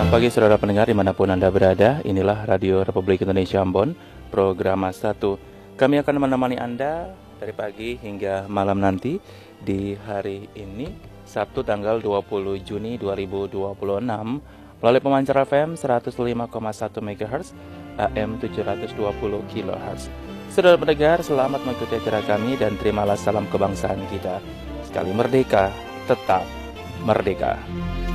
Selamat pagi saudara pendengar dimanapun Anda berada. Inilah Radio Republik Indonesia Ambon, program 1. Kami akan menemani Anda dari pagi hingga malam nanti di hari ini, Sabtu tanggal 20 Juni 2026, melalui pemancar FM 105,1 MHz, AM 720 kHz. Saudara pendengar, selamat mengikuti acara kami dan terimalah salam kebangsaan kita. Sekali merdeka, tetap merdeka.